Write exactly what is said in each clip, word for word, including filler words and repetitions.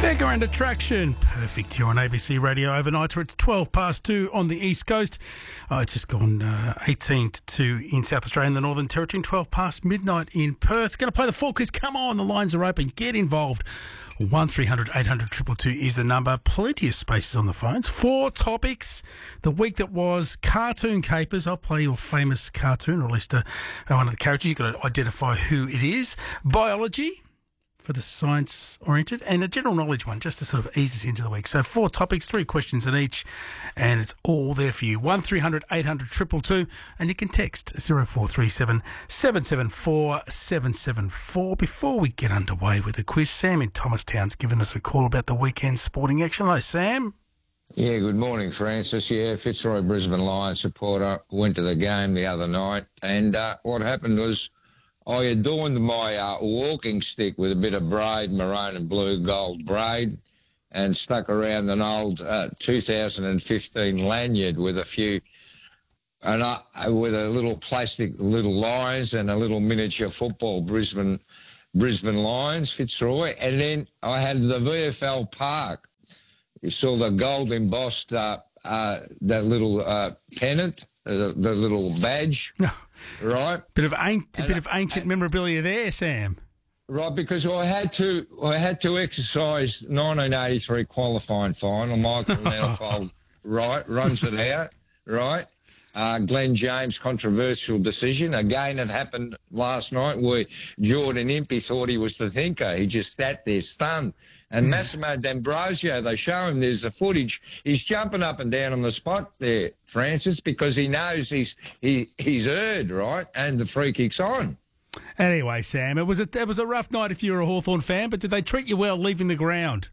Fairground Attraction, perfect here on A B C Radio overnight. It's twelve past two on the East Coast. Oh, it's just gone uh, eighteen to two in South Australia and the Northern Territory, and twelve past midnight in Perth. Going to play the four quiz. Come on, the lines are open. Get involved. one three hundred eight hundred two two two is the number. Plenty of spaces on the phones. Four topics. The week that was cartoon capers. I'll play your famous cartoon, or at least uh, one of the characters. You've got to identify who it is. Biology, for the science-oriented, and a general knowledge one, just to sort of ease us into the week. So four topics, three questions in each, and it's all there for you. one three hundred eight hundred two two two, and you can text zero four three seven seven seven four seven seven four. Before we get underway with the quiz, Sam in Thomastown's given us a call about the weekend sporting action. Hello, Sam. Yeah, good morning, Francis. Yeah, Fitzroy Brisbane Lions supporter. Went to the game the other night, and uh, what happened was I adorned my uh, walking stick with a bit of braid, maroon and blue gold braid, and stuck around an old uh, two thousand fifteen lanyard with a few, and uh, with a little plastic little lions and a little miniature football, Brisbane, Brisbane Lions, Fitzroy, and then I had the V F L Park. You saw the gold embossed uh, uh, that little uh, pennant, uh, the, the little badge. Right, bit of an- a and, bit of ancient and, memorabilia there, Sam. Right, because I had to, I had to exercise nineteen eighty-three qualifying final. Michael Manifold, right, runs it out. Right, uh, Glenn James controversial decision. Again, it happened last night where Jordan Impey thought he was the thinker. He just sat there stunned. And Massimo D'Ambrosio, they show him there's the footage. He's jumping up and down on the spot there, Francis, because he knows he's he he's heard, right, and the free kick's on. Anyway, Sam, it was a it was a rough night if you're a Hawthorn fan, but did they treat you well leaving the ground?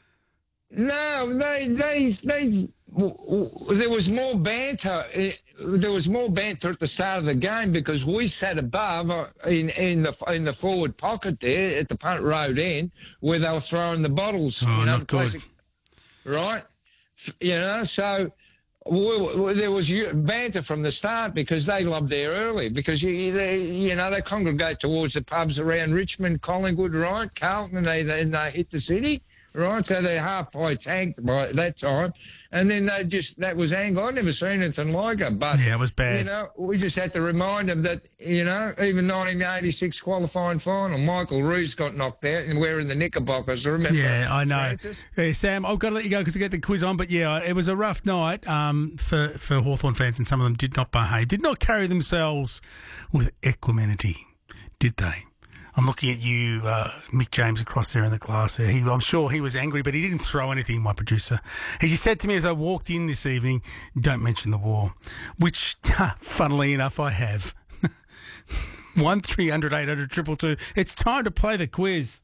No, they they they. There was more banter. There was more banter at the start of the game because we sat above in in the in the forward pocket there at the punt road end where they were throwing the bottles. Oh, you know, not good. Classic, right? You know, so we, we, there was banter from the start because they loved there early because you they, you know they congregate towards the pubs around Richmond, Collingwood, right, Carlton, and they and they hit the city. Right, so they're half-pie tanked by that time. And then they just, that was anger. I've never seen anything like it. But, yeah, it was bad. You know, we just had to remind them that, you know, even nineteen eighty-six qualifying final, Michael Rees got knocked out and wearing the knickerbockers, remember? Yeah, I know. Francis? Yeah, Sam, I've got to let you go because I get the quiz on. But, yeah, it was a rough night um, for, for Hawthorn fans, and some of them did not behave, did not carry themselves with equanimity, did they? I'm looking at you, uh, Mick James, across there in the glass there. He, I'm sure he was angry, but he didn't throw anything, my producer. He just said to me as I walked in this evening, don't mention the war, which, funnily enough, I have. one three hundred eight hundred two two two. It's time to play the quiz.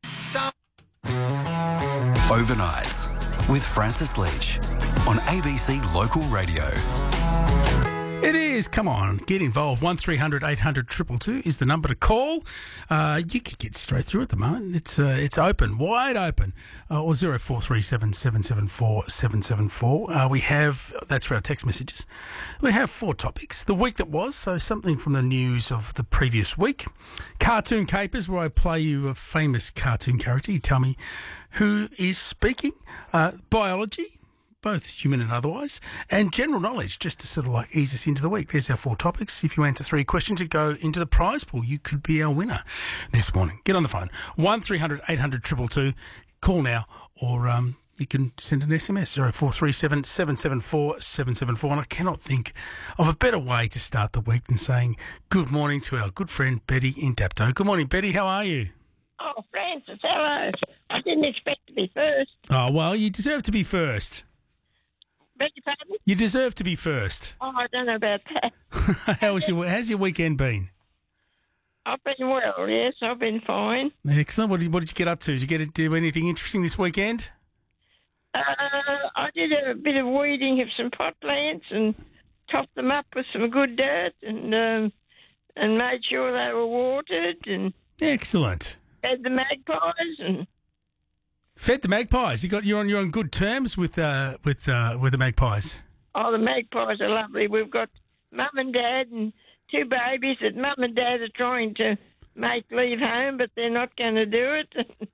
Overnights with Francis Leach on A B C Local Radio. It is. Come on, get involved. one three hundred eight hundred two two two is the number to call. Uh, you can get straight through at the moment. It's uh, it's open, wide open. Uh, or zero four three seven seven seven four seven seven four. Uh, we have, that's for our text messages. We have four topics. The week that was, so something from the news of the previous week. Cartoon Capers, where I play you a famous cartoon character. You tell me who is speaking. Uh, biology, both human and otherwise, and general knowledge, just to sort of like ease us into the week. There's our four topics. If you answer three questions, you go into the prize pool. You could be our winner this morning. Get on the phone. one three hundred eight hundred two two two. Call now, or um, you can send an S M S, zero four three seven seven seven four seven seven four. And I cannot think of a better way to start the week than saying good morning to our good friend Betty in Dapto. Good morning, Betty. How are you? Oh, Francis, hello. I didn't expect to be first. Oh, well, you deserve to be first. Beg your pardon? You deserve to be first. Oh, I don't know about that. How was your, how's your weekend been? I've been well, yes, I've been fine. Excellent. What did, what did you get up to? Did you get to do anything interesting this weekend? Uh, I did a bit of weeding of some pot plants and topped them up with some good dirt and um, and made sure they were watered and excellent. Fed the magpies and fed the magpies. You got you're on you're on good terms with uh, with uh, with the magpies. Oh, the magpies are lovely. We've got mum and dad and two babies that mum and dad are trying to make leave home, but they're not going to do it. They're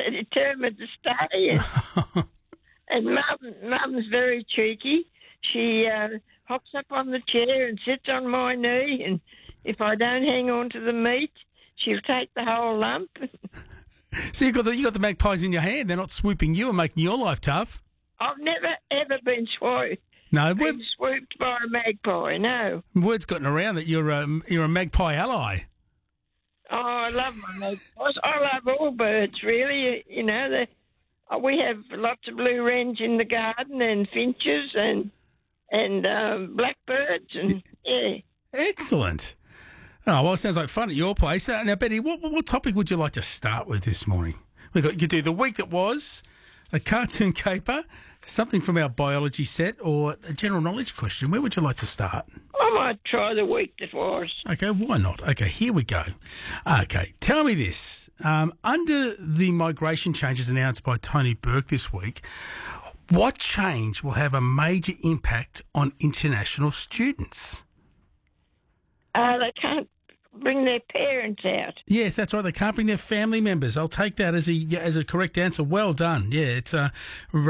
they're determined to stay. And, and Mum, Mum's very cheeky. She uh, hops up on the chair and sits on my knee, and if I don't hang on to the meat, she'll take the whole lump. So you got the you got the magpies in your hand. They're not swooping you and making your life tough. I've never ever been swooped. No, Been swooped by a magpie. No. word's gotten around that you're a you're a magpie ally. Oh, I love my magpies. I love all birds, really. You know, they, we have lots of blue wrens in the garden, and finches, and and um, blackbirds, and yeah. Excellent. Oh, well, it sounds like fun at your place. Uh, now, Betty, what, what topic would you like to start with this morning? We got you could do the week that was, a cartoon caper, something from our biology set, or a general knowledge question. Where would you like to start? I might try the week that was. Okay, why not? Okay, here we go. Okay, tell me this. Um, under the migration changes announced by Tony Burke this week, what change will have a major impact on international students? Uh, they can't bring their parents out. Yes, that's right. They can't bring their family members. I'll take that as a as a correct answer. Well done. Yeah, it's uh,